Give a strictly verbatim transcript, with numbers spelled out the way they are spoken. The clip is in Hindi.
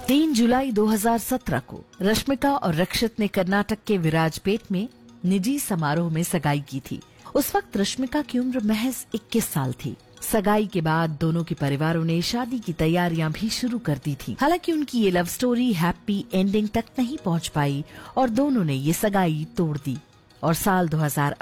तीन जुलाई दो हज़ार सत्रह को रश्मिका और रक्षित ने कर्नाटक के विराजपेट में निजी समारोह में सगाई की थी। उस वक्त रश्मिका की उम्र महज इक्कीस साल थी। सगाई के बाद दोनों के परिवारों ने शादी की तैयारियां भी शुरू कर दी थी। हालांकि उनकी ये लव स्टोरी हैप्पी एंडिंग तक नहीं पहुंच पाई और दोनों ने ये सगाई तोड़ दी और साल दो हज़ार